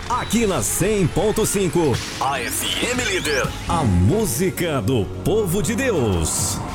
Aqui na 100.5, a FM Líder, a música do povo de Deus.